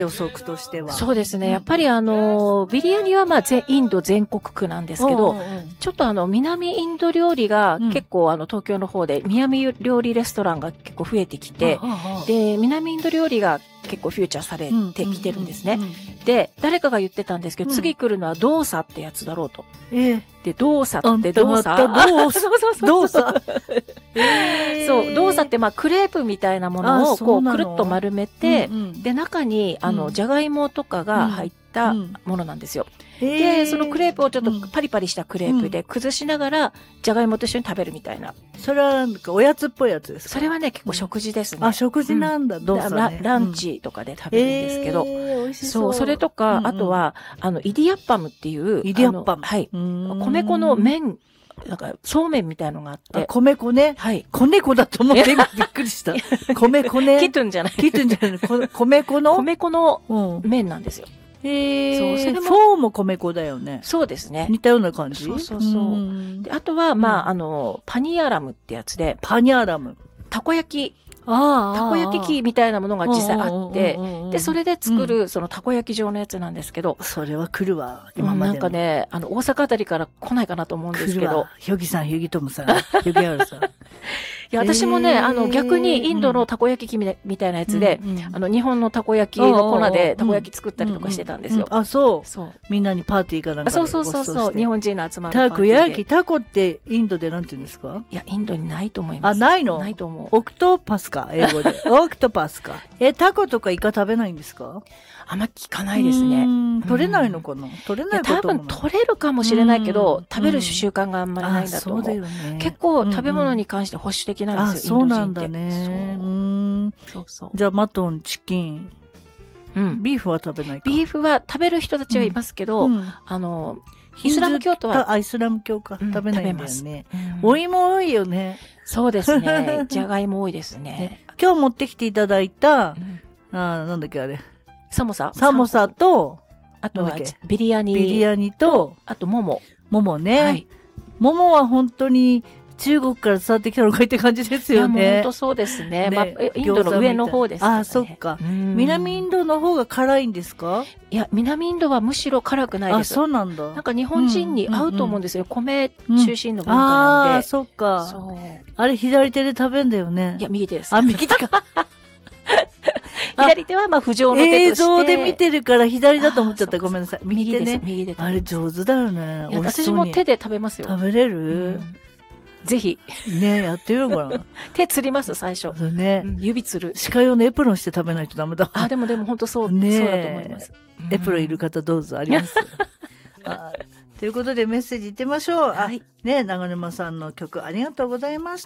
予測としては。 そうですね。やっぱりビリヤニはまあインド全国区なんですけど、ちょっと南インド料理が結構東京の方で南料理レストランが結構増えてきて、で、南インド料理が結構フューチャーされてきてるんですね。で、誰かが言ってたんですけど、次来るのはドーサってやつだろうと。で、ドーサってドーサドーサそう、ドーサってまあクレープみたいなものをこうくるっと丸めて、で、中にじゃがいもとかが入ったものなんですよ。で、そのクレープをちょっとパリパリしたクレープで崩しながら、じゃがいもと一緒に食べるみたいな。 それはなんかおやつっぽいやつですか？ それはね、結構食事ですね。 あ、食事なんだ、どうさね。 ランチとかで食べるんですけど。 美味しそう。 それとか、あとは、イディアッパムっていう、 イディアッパム。 はい。米粉の麺、なんか、そうめんみたいのがあって。 米粉ね。 はい。 子猫だと思ってびっくりした。米粉ね。 キトゥンじゃない。 キトゥンじゃない。米粉の米粉の麺なんですよ。 そう、それも。フォーも米粉だよね。 そうですね。 似たような感じ？ そうそうそう。で、あとは、まあ、パニアラムってやつで。 パニアラム。 たこ焼き。たこ焼き器みたいなものが実際あって、で、それで作る、そのたこ焼き状のやつなんですけど。 それは来るわ、今まで。 なんかね、大阪あたりから来ないかなと思うんですけど。 ヒョギさん、ヒョギトムさん、ヒョギアルさん。 いや、私もね、逆にインドのたこ焼き器みたいなやつで、日本のたこ焼きの粉でたこ焼き作ったりとかしてたんですよ。 あ、そう。みんなにパーティーかなんかで。 そう。日本人の集まるたこ焼き、タコってインドでなんて言うんですか？ いや、インドにないと思います。 あ、ないの？ ないと思う。 オクトパスか、英語で。オクトパスか。タコとかイカ食べないんですか？ あんま聞かないですね。 取れないのかな？取れないことも多分取れるかもしれないけど、食べる習慣があんまりないんだと思う。 そうだよね。 結構食べ物に関して保守的なんですよ、インド人って。 そうなんだね。 そう。 じゃあ、マトン、チキン。ビーフは食べないか？ ビーフは食べる人たちはいますけど、イスラム教徒は。 イスラム教か。食べないんだよね。お芋多いよね。 そうですね。じゃがいも多いですね。 今日持ってきていただいた、なんだっけあれ。 サモサと、 あとはビリヤニと、 あとモモ。 モモね。はい。モモは本当に中国から伝わってきたのかって感じですよね。 本当そうですね。まあ、インドの上の方ですね。 あ、そっか。南インドの方が辛いんですか？ いや、南インドはむしろ辛くないです。 あ、そうなんだ。 なんか日本人に合うと思うんですよ。米中心の文化なんで。 あ、そっか。あれ左手で食べんだよね。 いや、右手です。 あ、右手か。 左手はまあ不浄の手として。 映像で見てるから左だと思っちゃった。ごめんなさい。右手ね。 右手。 あれ上手だよね。 私も手で食べますよ。 食べれる？ ぜひ。 ね、やってみようかな。 手釣ります、最初。 ね。 指釣る。 歯科用のエプロンして食べないとダメだ。 あ、でも本当そうだと思います。 エプロンいる方どうぞあります。ということでメッセージ言ってみましょう。はい。ね、長沼さんの曲ありがとうございました。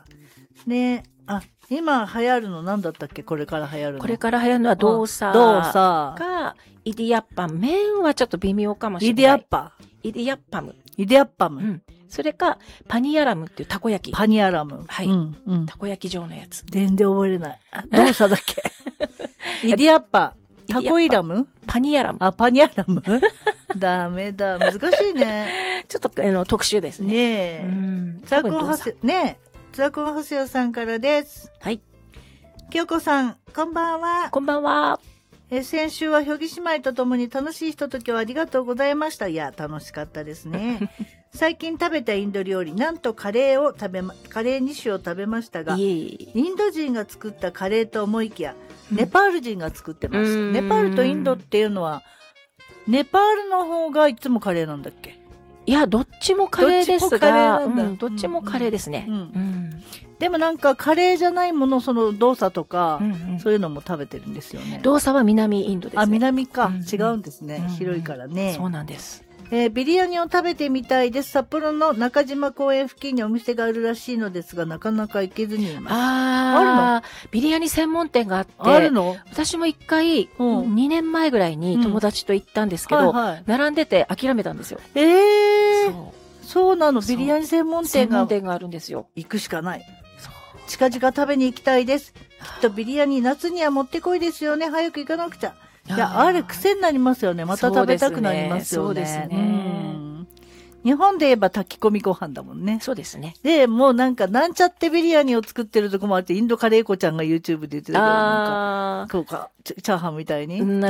ね、今流行るの何だったっけ？これから流行るの。 これから流行るのはドーサか、イディアッパム。麺はちょっと微妙かもしれない。 イディアッパム。 それか、パニアラムっていうたこ焼き。 パニアラム。 はい。たこ焼き状のやつ。 全然覚えれない。どうさだっけ？イディアッパ。タコイラム？ パニアラム。 あ、パニアラム？ダメだ。難しいね。 ちょっと特殊ですね。 ねえ。ツアコンハセヨさんからです。 はい。 京子さん、こんばんは。 こんばんは。 先週はひょぎ姉妹と共に楽しいひとときをありがとうございました。いや、楽しかったですね。最近食べたインド料理、なんとカレー2種を食べましたが、インド人が作ったカレーと思いきや、ネパール人が作ってました。ネパールとインドっていうのは、ネパールの方がいつもカレーなんだっけ？ いや、どっちもカレーですが、どっちもカレーですね。 でもなんかカレーじゃないもの、そのドーサとか、そういうのも食べてるんですよね。 ドーサは南インドですね。 あ、南か。違うんですね。広いからね。 そうなんです。 ビリヤニを食べてみたいです。札幌の中島公園付近にお店があるらしいのですが、なかなか行けずにいます。 あるの？ビリヤニ専門店があって、 あるの？ 私も一回、2年前ぐらいに友達と行ったんですけど、並んでて諦めたんですよ。そうなの。ビリヤニ専門店があるんですよ。 行くしかない。近々食べに行きたいです。きっとビリヤニ夏にはもってこいですよね。早く行かなくちゃ。いや、あれ癖になりますよね。また食べたくなりますよね。 そうですね。 日本で言えば炊き込みご飯だもんね。 そうですね。 で、もうなんちゃってビリヤニを作ってるとこもあって、インドカレー粉ちゃんが YouTube で言ってたけど、なんか、こうか、チャーハンみたいに。